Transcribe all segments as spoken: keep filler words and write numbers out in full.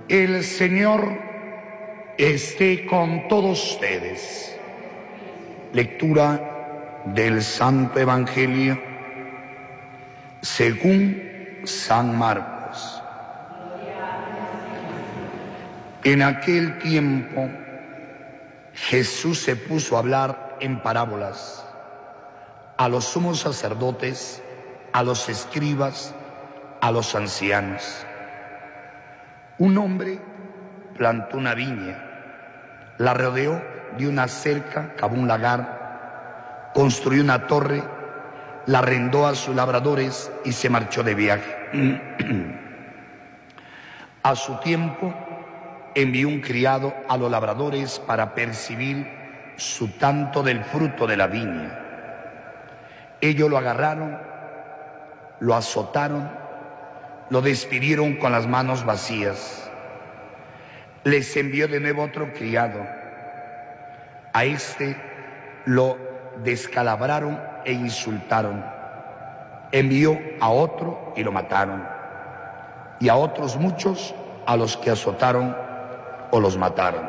El Señor esté con todos ustedes. Lectura del Santo Evangelio según San Marcos. En aquel tiempo Jesús se puso a hablar en parábolas a los sumos sacerdotes, a los escribas, a los ancianos. Un hombre plantó una viña, la rodeó de una cerca, cavó un lagar, construyó una torre, la arrendó a sus labradores y se marchó de viaje. A su tiempo envió un criado a los labradores para percibir su tanto del fruto de la viña. Ellos lo agarraron, lo azotaron, lo despidieron con las manos vacías. Les envió de nuevo otro criado. A este lo descalabraron e insultaron. Envió a otro y lo mataron. Y a otros muchos a los que azotaron o los mataron.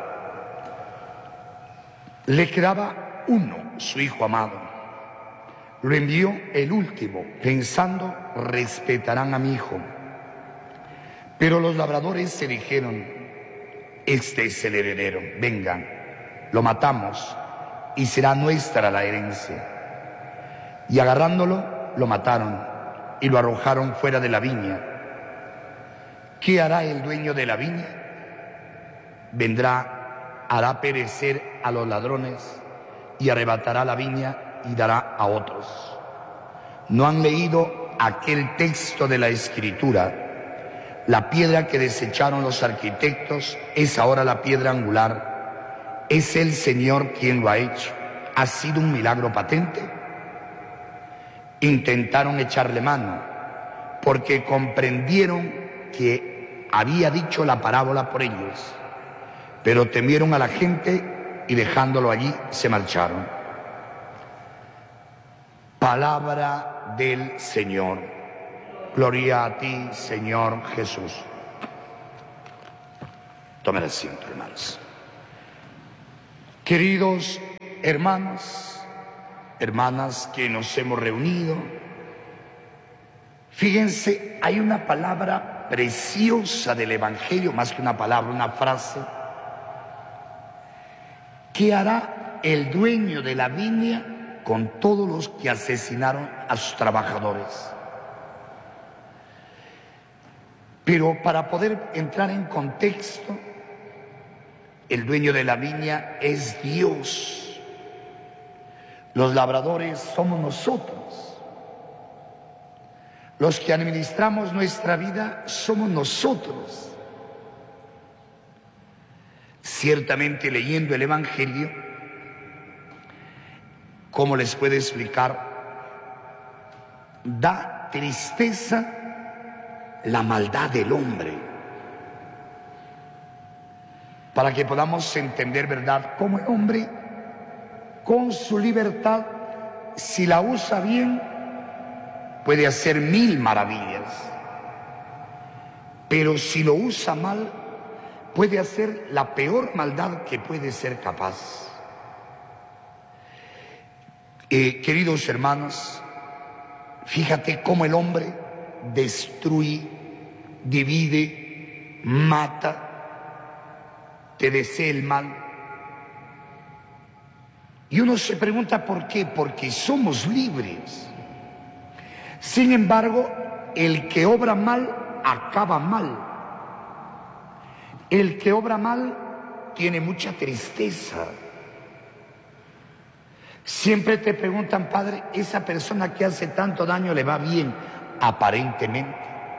Le quedaba uno, su hijo amado. Lo envió el último, pensando, respetarán a mi hijo. Pero los labradores se dijeron, este es el heredero, vengan, lo matamos y será nuestra la herencia. Y agarrándolo, lo mataron y lo arrojaron fuera de la viña. ¿Qué hará el dueño de la viña? Vendrá, hará perecer a los ladrones y arrebatará la viña y dará a otros. ¿No han leído aquel texto de la Escritura? La piedra que desecharon los arquitectos es ahora la piedra angular. Es el Señor quien lo ha hecho. ¿Ha sido un milagro patente? Intentaron echarle mano, porque comprendieron que había dicho la parábola por ellos, pero temieron a la gente y dejándolo allí se marcharon. Palabra del Señor. Gloria a ti, Señor Jesús. Tomen asiento, hermanos. Queridos hermanos, hermanas que nos hemos reunido, fíjense, hay una palabra preciosa del Evangelio, más que una palabra, una frase. ¿Qué hará el dueño de la viña con todos los que asesinaron a sus trabajadores? Pero para poder entrar en contexto, el dueño de la viña es Dios. Los labradores somos nosotros. Los que administramos nuestra vida somos nosotros. Ciertamente, leyendo el Evangelio, ¿cómo les puedo explicar? Da tristeza la maldad del hombre, para que podamos entender, ¿verdad?, cómo el hombre, con su libertad, si la usa bien, puede hacer mil maravillas, pero si lo usa mal, puede hacer la peor maldad que puede ser capaz. Eh, queridos hermanos, fíjate cómo el hombre destruye, divide, mata, te desea el mal. Y uno se pregunta ¿por qué? Porque somos libres. Sin embargo, el que obra mal, acaba mal. El que obra mal tiene mucha tristeza. Siempre te preguntan, padre, ¿esa persona que hace tanto daño le va bien? Aparentemente.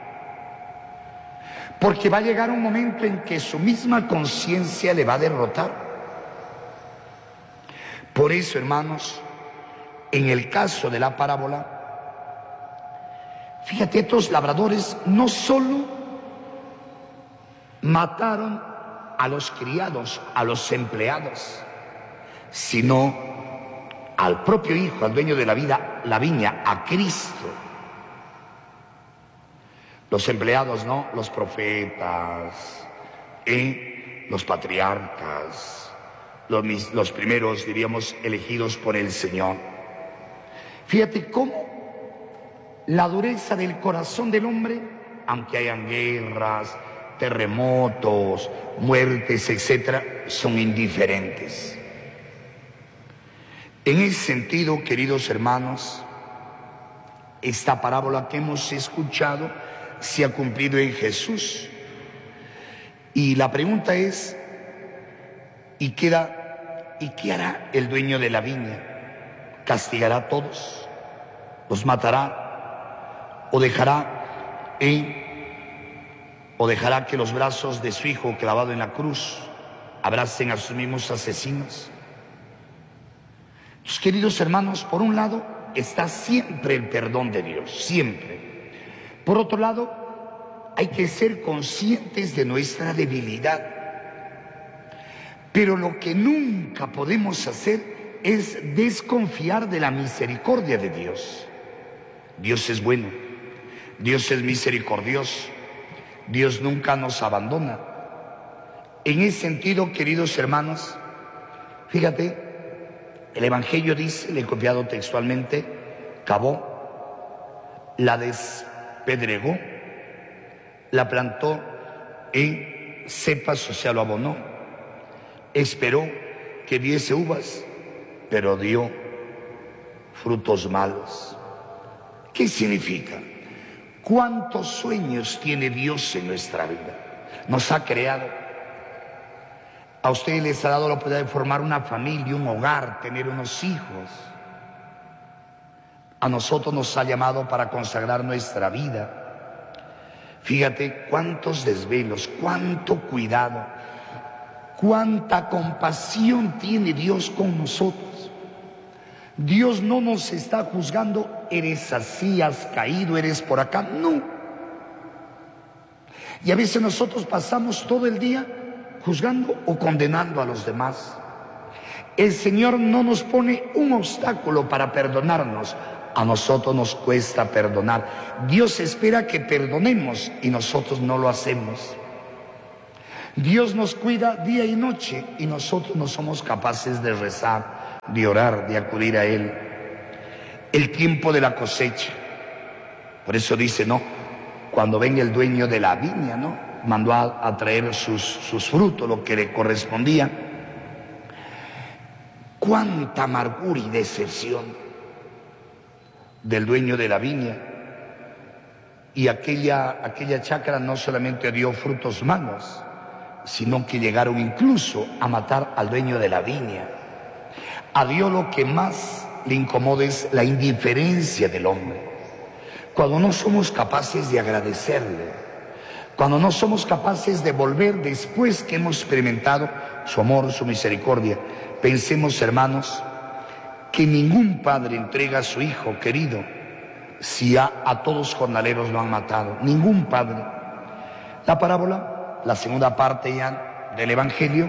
Porque va a llegar un momento en que su misma conciencia le va a derrotar. Por eso, hermanos, en el caso de la parábola, fíjate, estos labradores no solo mataron a los criados, a los empleados, sino al propio hijo, al dueño de la vida, la viña, a Cristo. Los empleados, ¿no? Los profetas, en los patriarcas, los, los primeros, diríamos, elegidos por el Señor. Fíjate cómo la dureza del corazón del hombre, aunque hayan guerras, terremotos, muertes, etcétera, son indiferentes. En ese sentido, queridos hermanos, esta parábola que hemos escuchado se ha cumplido en Jesús. Y la pregunta es, ¿y qué, da, ¿y qué hará el dueño de la viña? ¿Castigará a todos? ¿Los matará? ¿O dejará, eh, ¿O dejará que los brazos de su hijo clavado en la cruz abracen a sus mismos asesinos? Pues, queridos hermanos, por un lado está siempre el perdón de Dios, siempre. Por otro lado, hay que ser conscientes de nuestra debilidad. Pero lo que nunca podemos hacer es desconfiar de la misericordia de Dios. Dios es bueno, Dios es misericordioso, Dios nunca nos abandona. En ese sentido, queridos hermanos, fíjate, el Evangelio dice, le he copiado textualmente, cavó, la despedregó, la plantó en cepas, o sea, lo abonó, esperó que diese uvas, pero dio frutos malos. ¿Qué significa? ¿Cuántos sueños tiene Dios en nuestra vida? Nos ha creado. A ustedes les ha dado la oportunidad de formar una familia, un hogar, tener unos hijos. A nosotros nos ha llamado para consagrar nuestra vida. Fíjate cuántos desvelos, cuánto cuidado, cuánta compasión tiene Dios con nosotros. Dios no nos está juzgando, eres así, has caído, eres por acá, no. Y a veces nosotros pasamos todo el día juzgando o condenando a los demás. El Señor no nos pone un obstáculo para perdonarnos. A nosotros nos cuesta perdonar. Dios espera que perdonemos y nosotros no lo hacemos. Dios nos cuida día y noche y nosotros no somos capaces de rezar, de orar, de acudir a Él. El tiempo de la cosecha. Por eso dice, no, cuando venga el dueño de la viña, ¿no? Mandó a, a traer sus, sus frutos, lo que le correspondía. Cuánta amargura y decepción del dueño de la viña. Y aquella, aquella chacra no solamente dio frutos malos, sino que llegaron incluso a matar al dueño de la viña. A Dios lo que más le incomoda es la indiferencia del hombre. Cuando no somos capaces de agradecerle, cuando no somos capaces de volver después que hemos experimentado su amor, su misericordia. Pensemos, hermanos, que ningún padre entrega a su hijo querido si a, a todos jornaleros lo han matado. Ningún padre. La parábola, la segunda parte ya del Evangelio,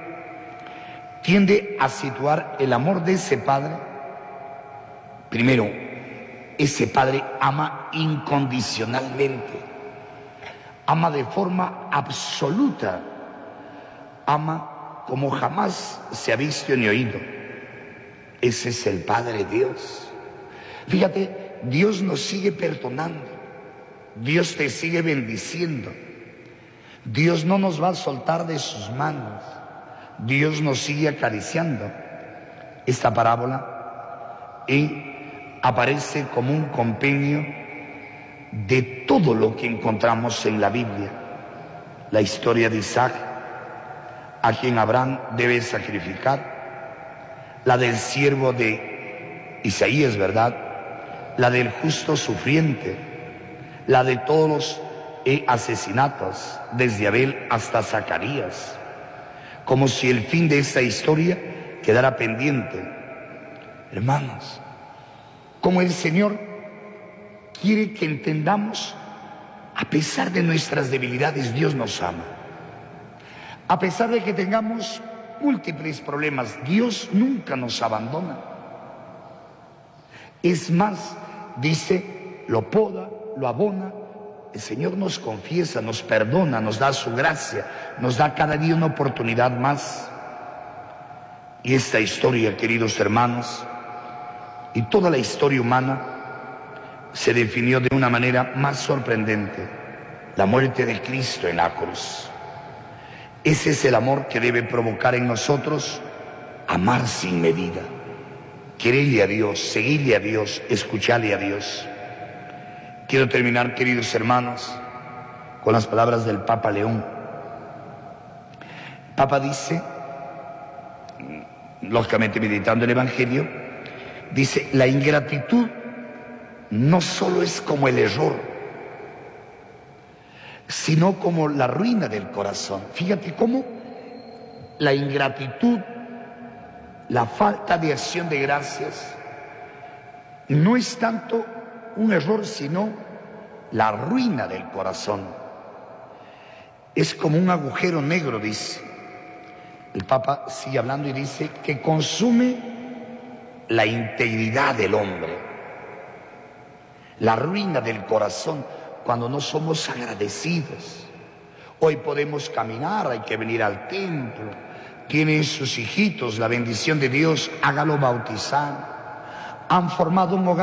tiende a situar el amor de ese padre. Primero, ese padre ama incondicionalmente. Ama de forma absoluta, ama como jamás se ha visto ni oído. Ese es el Padre Dios. Fíjate, Dios nos sigue perdonando, Dios te sigue bendiciendo, Dios no nos va a soltar de sus manos, Dios nos sigue acariciando. Esta parábola y aparece como un compendio de todo lo que encontramos en la Biblia. La historia de Isaac, a quien Abraham debe sacrificar, la del siervo de Isaías, ¿verdad? La del justo sufriente, la de todos los asesinatos, desde Abel hasta Zacarías, como si el fin de esta historia quedara pendiente. Hermanos, como el Señor quiere que entendamos, a pesar de nuestras debilidades, Dios nos ama. A pesar de que tengamos múltiples problemas, Dios nunca nos abandona. Es más, dice, lo poda, lo abona, el Señor nos confiesa, nos perdona, nos da su gracia, nos da cada día una oportunidad más. Y esta historia, queridos hermanos, y toda la historia humana se definió de una manera más sorprendente: la muerte de Cristo en la cruz. Ese es el amor que debe provocar en nosotros amar sin medida, quererle a Dios, seguirle a Dios, escucharle a Dios. Quiero terminar, queridos hermanos, con las palabras del Papa León. El Papa dice, lógicamente meditando el Evangelio, dice: la ingratitud no solo es como el error, sino como la ruina del corazón. Fíjate cómo la ingratitud, la falta de acción de gracias, no es tanto un error, sino la ruina del corazón. Es como un agujero negro, dice. El Papa sigue hablando y dice que consume la integridad del hombre. La ruina del corazón, cuando no somos agradecidos. Hoy podemos caminar, hay que venir al templo, tienen sus hijitos la bendición de Dios, hágalo bautizar. Han formado un hogar